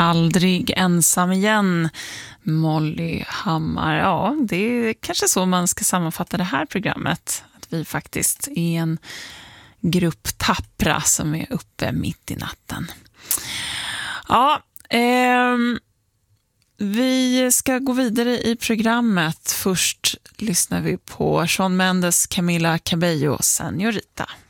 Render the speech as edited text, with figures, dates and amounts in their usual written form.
Aldrig ensam igen, Molly Hammar. Ja, det är kanske så man ska sammanfatta det här programmet. Att vi faktiskt är en grupp tappra som är uppe mitt i natten. Ja, vi ska gå vidare i programmet. Först lyssnar vi på Shawn Mendes, Camila Cabello, Señorita.